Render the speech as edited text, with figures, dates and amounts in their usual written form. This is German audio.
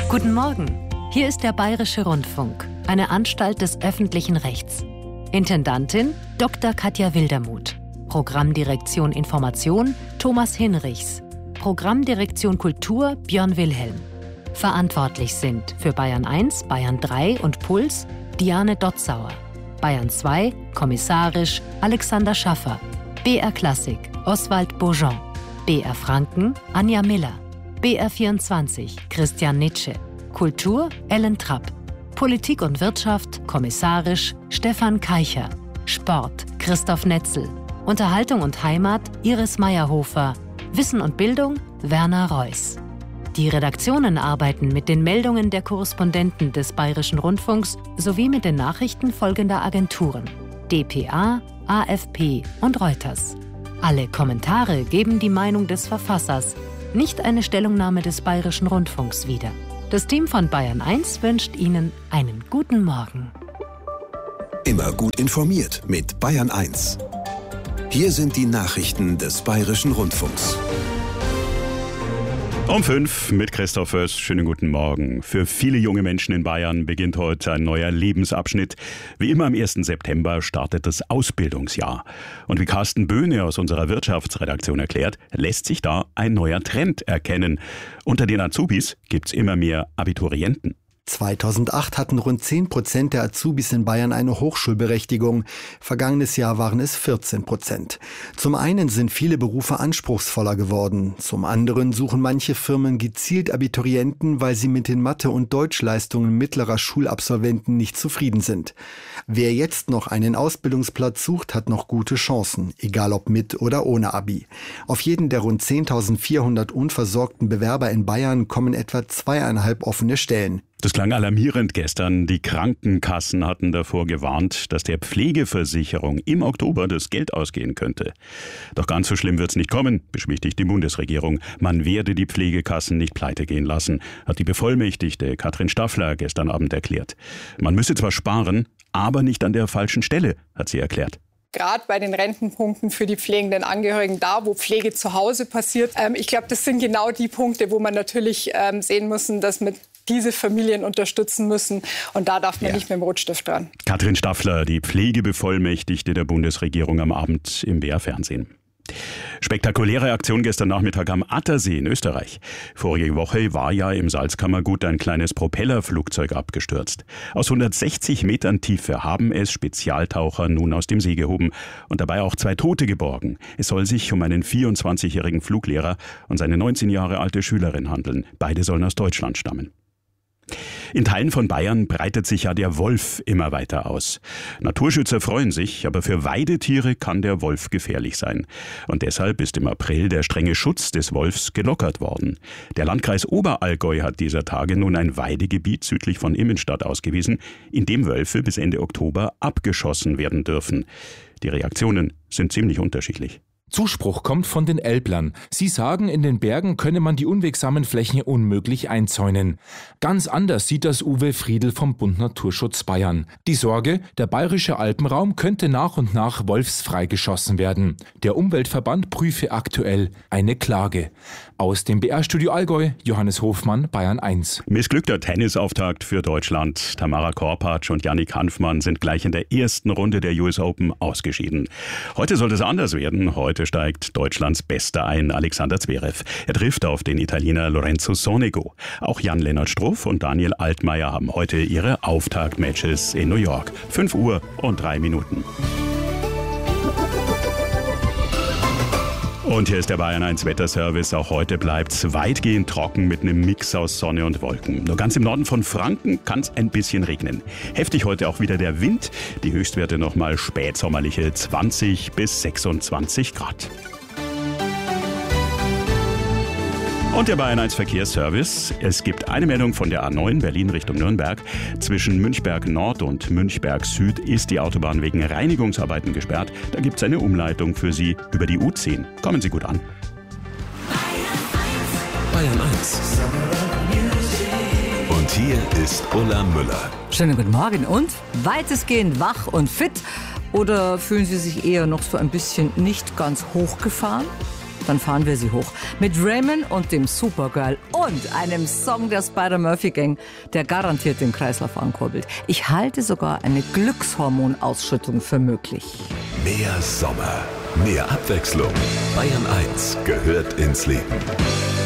Guten Morgen, hier ist der Bayerische Rundfunk, eine Anstalt des öffentlichen Rechts. Intendantin Dr. Katja Wildermuth. Programmdirektion Information Thomas Hinrichs. Programmdirektion Kultur Björn Wilhelm. Verantwortlich sind für Bayern 1, Bayern 3 und Puls Diane Dotzauer. Bayern 2, kommissarisch Alexander Schaffer. BR Klassik Oswald Bourgeon. BR Franken Anja Miller. BR 24 Christian Nitsche. Kultur Ellen Trapp. Politik und Wirtschaft kommissarisch Stefan Keicher. Sport Christoph Netzel. Unterhaltung und Heimat Iris Meyerhofer. Wissen und Bildung Werner Reuss. Die Redaktionen arbeiten mit den Meldungen der Korrespondenten des Bayerischen Rundfunks sowie mit den Nachrichten folgender Agenturen: dpa, AFP und Reuters. Alle Kommentare geben die Meinung des Verfassers, nicht eine Stellungnahme des Bayerischen Rundfunks wider. Das Team von Bayern 1 wünscht Ihnen einen guten Morgen. Immer gut informiert mit Bayern 1. Hier sind die Nachrichten des Bayerischen Rundfunks. Um 5 mit Christoph Föß. Schönen guten Morgen. Für viele junge Menschen in Bayern beginnt heute ein neuer Lebensabschnitt. Wie immer am 1. September startet das Ausbildungsjahr. Und wie Carsten Böhne aus unserer Wirtschaftsredaktion erklärt, lässt sich da ein neuer Trend erkennen. Unter den Azubis gibt's immer mehr Abiturienten. 2008 hatten rund 10% der Azubis in Bayern eine Hochschulberechtigung. Vergangenes Jahr waren es 14%. Zum einen sind viele Berufe anspruchsvoller geworden. Zum anderen suchen manche Firmen gezielt Abiturienten, weil sie mit den Mathe- und Deutschleistungen mittlerer Schulabsolventen nicht zufrieden sind. Wer jetzt noch einen Ausbildungsplatz sucht, hat noch gute Chancen, egal ob mit oder ohne Abi. Auf jeden der rund 10.400 unversorgten Bewerber in Bayern kommen etwa 2,5 offene Stellen. Das klang alarmierend gestern. Die Krankenkassen hatten davor gewarnt, dass der Pflegeversicherung im Oktober das Geld ausgehen könnte. Doch ganz so schlimm wird's nicht kommen, beschwichtigt die Bundesregierung. Man werde die Pflegekassen nicht pleite gehen lassen, hat die Bevollmächtigte Katrin Staffler gestern Abend erklärt. Man müsse zwar sparen, aber nicht an der falschen Stelle, hat sie erklärt. Gerade bei den Rentenpunkten für die pflegenden Angehörigen, da wo Pflege zu Hause passiert. Ich glaube, das sind genau die Punkte, wo man natürlich sehen müssen, dass wir diese Familien unterstützen müssen. Und da darf man nicht mit dem Rotstift dran. Katrin Staffler, die Pflegebevollmächtigte der Bundesregierung, am Abend im BR-Fernsehen. Spektakuläre Aktion gestern Nachmittag am Attersee in Österreich. Vorige Woche war ja im Salzkammergut ein kleines Propellerflugzeug abgestürzt. Aus 160 Metern Tiefe haben es Spezialtaucher nun aus dem See gehoben und dabei auch 2 Tote geborgen. Es soll sich um einen 24-jährigen Fluglehrer und seine 19 Jahre alte Schülerin handeln. Beide sollen aus Deutschland stammen. In Teilen von Bayern breitet sich ja der Wolf immer weiter aus. Naturschützer freuen sich, aber für Weidetiere kann der Wolf gefährlich sein. Und deshalb ist im April der strenge Schutz des Wolfs gelockert worden. Der Landkreis Oberallgäu hat dieser Tage nun ein Weidegebiet südlich von Immenstadt ausgewiesen, in dem Wölfe bis Ende Oktober abgeschossen werden dürfen. Die Reaktionen sind ziemlich unterschiedlich. Zuspruch kommt von den Elblern. Sie sagen, in den Bergen könne man die unwegsamen Flächen unmöglich einzäunen. Ganz anders sieht das Uwe Friedl vom Bund Naturschutz Bayern. Die Sorge, der bayerische Alpenraum könnte nach und nach wolfsfrei geschossen werden. Der Umweltverband prüfe aktuell eine Klage. Aus dem BR-Studio Allgäu, Johannes Hofmann, Bayern 1. Missglückter Tennisauftakt für Deutschland. Tamara Korpatsch und Yannick Hanfmann sind gleich in der ersten Runde der US Open ausgeschieden. Heute sollte es anders werden. Heute steigt Deutschlands Bester ein, Alexander Zverev. Er trifft auf den Italiener Lorenzo Sonego. Auch Jan-Lennart Struff und Daniel Altmaier haben heute ihre Auftaktmatches in New York. 5 Uhr und 3 Minuten. Und hier ist der Bayern 1 Wetterservice. Auch heute bleibt es weitgehend trocken mit einem Mix aus Sonne und Wolken. Nur ganz im Norden von Franken kann es ein bisschen regnen. Heftig heute auch wieder der Wind. Die Höchstwerte nochmal spätsommerliche 20 bis 26 Grad. Und der Bayern 1 Verkehrsservice. Es gibt eine Meldung von der A9 Berlin Richtung Nürnberg. Zwischen Münchberg Nord und Münchberg Süd ist die Autobahn wegen Reinigungsarbeiten gesperrt. Da gibt es eine Umleitung für Sie über die U10. Kommen Sie gut an. Bayern 1. Und hier ist Ulla Müller. Schönen guten Morgen und weitestgehend wach und fit. Oder fühlen Sie sich eher noch so ein bisschen nicht ganz hochgefahren? dann fahren wir sie hoch. Mit Raymond und dem Supergirl und einem Song der Spider-Murphy-Gang, der garantiert den Kreislauf ankurbelt. Ich halte sogar eine Glückshormonausschüttung für möglich. Mehr Sommer, mehr Abwechslung. Bayern 1 gehört ins Leben.